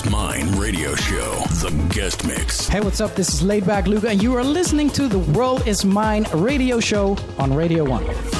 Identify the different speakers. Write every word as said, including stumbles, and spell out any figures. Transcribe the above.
Speaker 1: Is Mine radio show, The Guest Mix.
Speaker 2: Hey, what's up? This is Laidback Luca, and you are listening to the World Is Mine radio show on Radio one.